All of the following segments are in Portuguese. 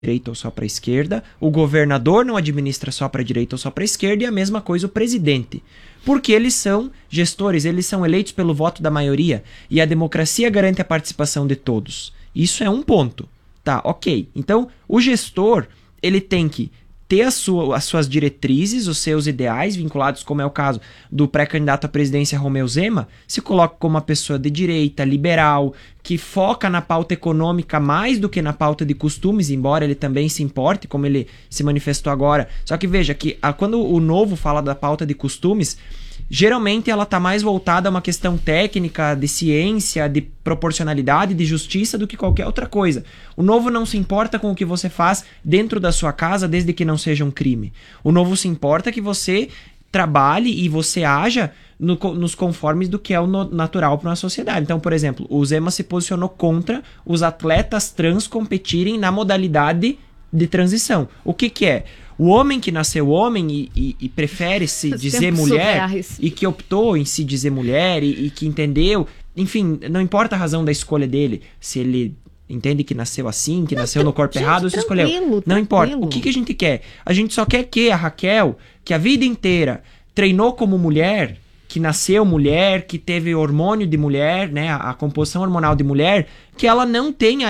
direita ou só para a esquerda, o governador não administra só para a direita ou só para a esquerda, e a mesma coisa o presidente. Porque eles são gestores, eles são eleitos pelo voto da maioria, e a democracia garante a participação de todos. Isso é um ponto. Tá, ok. Então, o gestor, ele tem que ter as suas diretrizes, os seus ideais vinculados, como é o caso do pré-candidato à presidência Romeu Zema, se coloca como uma pessoa de direita, liberal, que foca na pauta econômica mais do que na pauta de costumes, embora ele também se importe, como ele se manifestou agora. Só que veja que quando o Novo fala da pauta de costumes, geralmente ela está mais voltada a uma questão técnica, de ciência, de proporcionalidade, de justiça, do que qualquer outra coisa. O Novo não se importa com o que você faz dentro da sua casa, desde que não seja um crime. O Novo se importa que você trabalhe e você haja nos conformes do que é o natural para uma sociedade. Então, por exemplo, o Zema se posicionou contra os atletas trans competirem na modalidade de transição. O que é? O homem que nasceu homem e prefere se dizer mulher, e que optou em se dizer mulher e que entendeu, enfim, não importa a razão da escolha dele, se ele entende que nasceu assim, que nasceu no corpo errado, se escolheu. Não importa. O que a gente quer? A gente só quer que a Raquel, que a vida inteira treinou como mulher, que nasceu mulher, que teve hormônio de mulher, né, a composição hormonal de mulher, que ela não tenha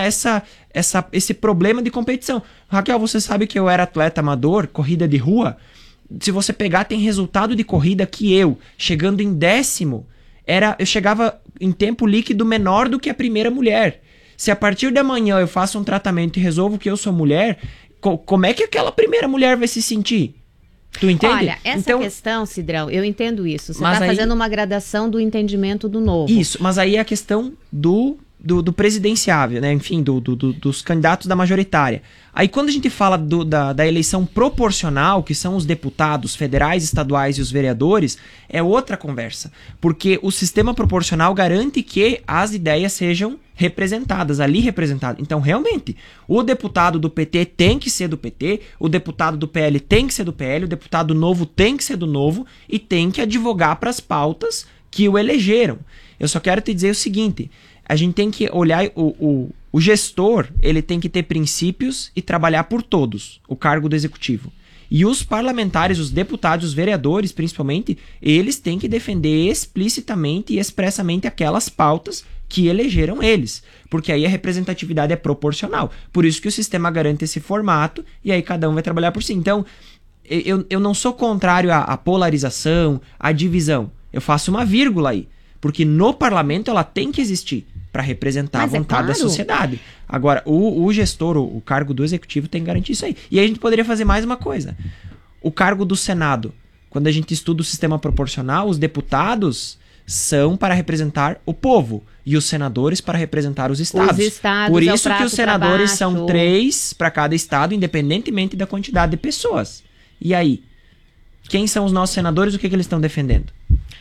esse problema de competição. Raquel, você sabe que eu era atleta amador, corrida de rua? Se você pegar, tem resultado de corrida que eu, chegando em 10º, eu chegava em tempo líquido menor do que a primeira mulher. Se a partir de amanhã eu faço um tratamento e resolvo que eu sou mulher, como é que aquela primeira mulher vai se sentir? Tu entende? Olha, essa questão, Cidrão, eu entendo isso. Você está fazendo uma gradação do entendimento do Novo. Isso, mas aí é a questão do presidenciável, né? Enfim, dos candidatos da majoritária. Aí quando a gente fala da eleição proporcional, que são os deputados federais, estaduais e os vereadores, é outra conversa. Porque o sistema proporcional garante que as ideias sejam representadas, ali representadas. Então, realmente, o deputado do PT tem que ser do PT, o deputado do PL tem que ser do PL, o deputado Novo tem que ser do Novo e tem que advogar para as pautas que o elegeram. Eu só quero te dizer o seguinte, a gente tem que olhar, o gestor, ele tem que ter princípios e trabalhar por todos, o cargo do executivo. E os parlamentares, os deputados, os vereadores, principalmente, eles têm que defender explicitamente e expressamente aquelas pautas que elegeram eles, porque aí a representatividade é proporcional. Por isso que o sistema garante esse formato e aí cada um vai trabalhar por si. Então, eu não sou contrário à polarização, à divisão. Eu faço uma vírgula aí, porque no parlamento ela tem que existir para representar a vontade da sociedade. Agora, o gestor, o cargo do executivo tem que garantir isso aí. E aí a gente poderia fazer mais uma coisa. O cargo do Senado, quando a gente estuda o sistema proporcional, os deputados são para representar o povo e os senadores para representar os estados. Por isso que os senadores são 3 para cada estado, independentemente da quantidade de pessoas. E aí? Quem são os nossos senadores? O que eles estão defendendo?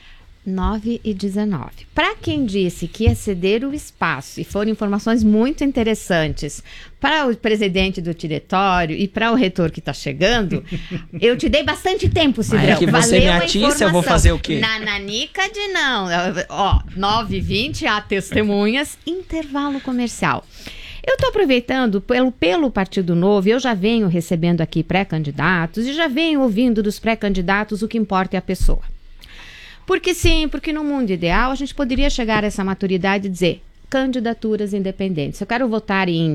9 e 19. Para quem disse que ia ceder o espaço, e foram informações muito interessantes para o presidente do diretório e para o reitor que está chegando, eu te dei bastante tempo, Cidrão. É que você me atiça, eu vou fazer o quê? Nananica de não. Ó, 9h20, há testemunhas, intervalo comercial. Eu estou aproveitando, pelo Partido Novo, eu já venho recebendo aqui pré-candidatos e já venho ouvindo dos pré-candidatos o que importa é a pessoa. Porque sim, porque no mundo ideal a gente poderia chegar a essa maturidade e dizer candidaturas independentes. Se eu quero votar em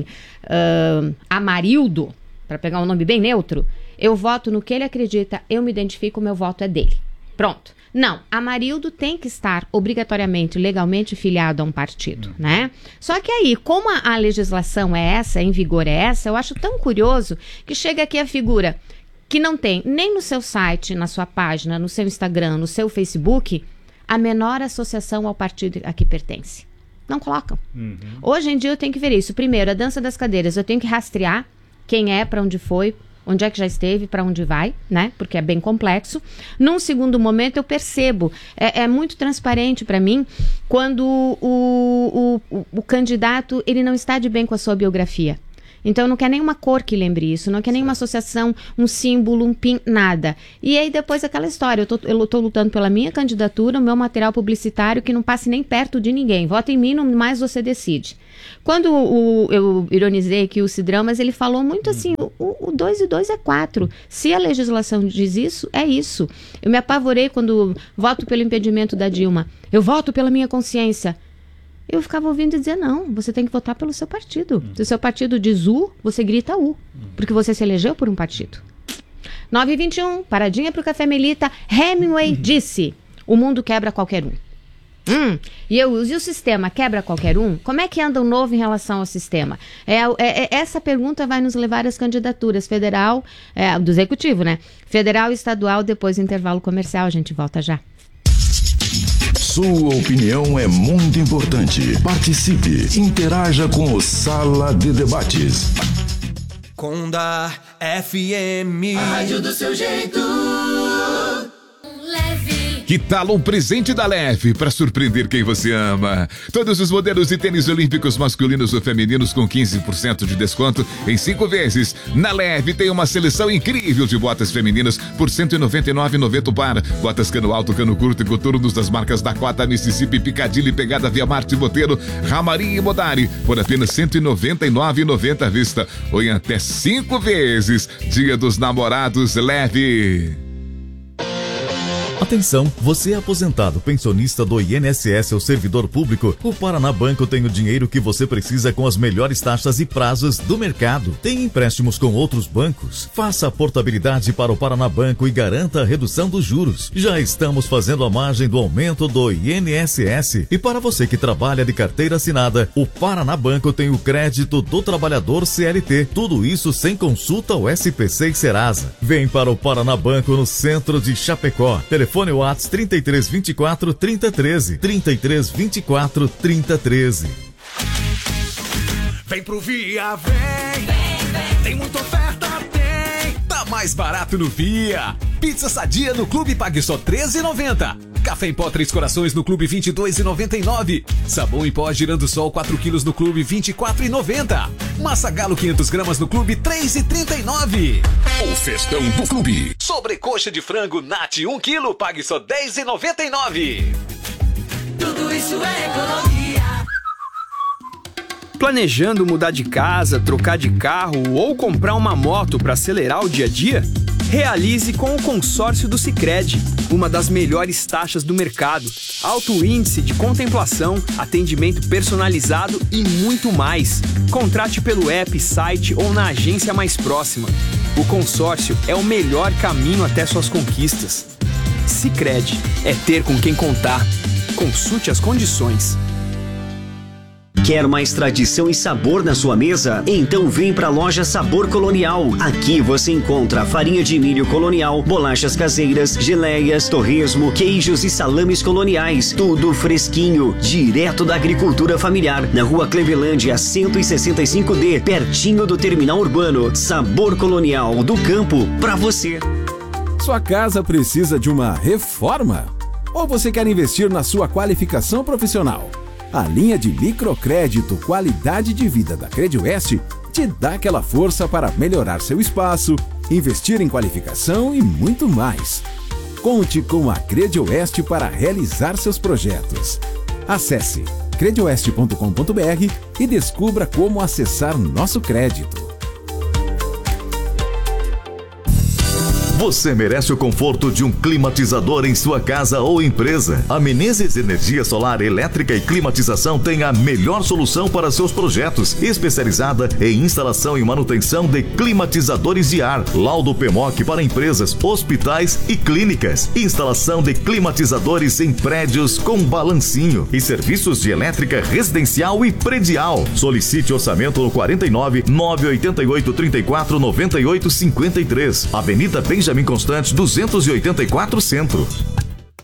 Amarildo, para pegar um nome bem neutro, eu voto no que ele acredita, eu me identifico, o meu voto é dele. Pronto. Não, Amarildo tem que estar obrigatoriamente, legalmente filiado a um partido, né? Só que aí, como a legislação é essa, em vigor é essa, eu acho tão curioso que chega aqui a figura que não tem nem no seu site, na sua página, no seu Instagram, no seu Facebook, a menor associação ao partido a que pertence. Não colocam. Hoje em dia eu tenho que ver isso. Primeiro, a dança das cadeiras, eu tenho que rastrear quem é, para onde foi, onde é que já esteve, para onde vai, né? Porque é bem complexo. Num segundo momento eu percebo, é muito transparente para mim quando o candidato ele não está de bem com a sua biografia. Então não quer nenhuma cor que lembre isso, não quer nenhuma associação, um símbolo, um PIN, nada. E aí depois aquela história, eu tô lutando pela minha candidatura, o meu material publicitário que não passe nem perto de ninguém. Vota em mim, não mais você decide. Quando eu ironizei aqui o Cidramas, ele falou muito assim, o 2 e 2 é 4. Se a legislação diz isso, é isso. Eu me apavorei quando voto pelo impedimento da Dilma. Eu voto pela minha consciência. Eu ficava ouvindo dizer, não, você tem que votar pelo seu partido. Se o seu partido diz U, você grita U. Porque você se elegeu por um partido. 9h21, paradinha pro Café Melita. Hemingway disse, o mundo quebra qualquer um. E o sistema quebra qualquer um? Como é que anda o novo em relação ao sistema? Essa pergunta vai nos levar às candidaturas federal, do executivo, né? Federal e estadual, depois do intervalo comercial. A gente volta já. Sua opinião é muito importante. Participe, interaja com o Sala de Debates. Conda FM, a rádio do seu jeito. Que tal um presente da Leve para surpreender quem você ama? Todos os modelos de tênis olímpicos masculinos ou femininos com 15% de desconto em 5 vezes. Na Leve tem uma seleção incrível de botas femininas por R$ 199,90 o par. Botas cano alto, cano curto e coturnos das marcas Dakota, Mississippi, Piccadilly, Pegada, Via Marte, Botelho, Ramarim e Modari por apenas R$ 199,90 à vista ou em até 5 vezes. Dia dos Namorados Leve. Atenção, você é aposentado, pensionista do INSS ou servidor público? O Paraná Banco tem o dinheiro que você precisa com as melhores taxas e prazos do mercado. Tem empréstimos com outros bancos? Faça a portabilidade para o Paraná Banco e garanta a redução dos juros. Já estamos fazendo a margem do aumento do INSS. E para você que trabalha de carteira assinada, o Paraná Banco tem o crédito do trabalhador CLT. Tudo isso sem consulta ao SPC e Serasa. Vem para o Paraná Banco no centro de Chapecó. Telefone WhatsApp 3324 3013. 3324 3013. Vem pro Via, vem. Tem muita oferta, tem. Tá mais barato no Via. Pizza Sadia no Clube pague só R$ 13,90. Café em pó 3 corações no Clube R$ 22,99. Sabão em pó Girando Sol 4 quilos no Clube R$ 24,90. Massa Galo 500 gramas no Clube R$ 3,39. O festão do Clube. Sobrecoxa de frango Nat 1 quilo pague só R$ 10,99. Tudo isso é economia. Planejando mudar de casa, trocar de carro ou comprar uma moto para acelerar o dia a dia? Realize com o consórcio do Sicredi, uma das melhores taxas do mercado, alto índice de contemplação, atendimento personalizado e muito mais. Contrate pelo app, site ou na agência mais próxima. O consórcio é o melhor caminho até suas conquistas. Sicredi, é ter com quem contar. Consulte as condições. Quer mais tradição e sabor na sua mesa? Então vem pra loja Sabor Colonial. Aqui você encontra farinha de milho colonial, bolachas caseiras, geleias, torresmo, queijos e salames coloniais. Tudo fresquinho, direto da agricultura familiar. Na rua Clevelândia, 165D, pertinho do terminal urbano. Sabor Colonial, do campo pra você. Sua casa precisa de uma reforma? Ou você quer investir na sua qualificação profissional? A linha de microcrédito Qualidade de Vida da Credioeste te dá aquela força para melhorar seu espaço, investir em qualificação e muito mais. Conte com a Credioeste para realizar seus projetos. Acesse credioeste.com.br e descubra como acessar nosso crédito. Você merece o conforto de um climatizador em sua casa ou empresa. A Menezes Energia Solar Elétrica e Climatização tem a melhor solução para seus projetos, especializada em instalação e manutenção de climatizadores de ar, laudo PMOC para empresas, hospitais e clínicas, instalação de climatizadores em prédios com balancinho e serviços de elétrica residencial e predial. Solicite orçamento no 49 988 34 98 53. Avenida Benjamin Constante 284 Centro.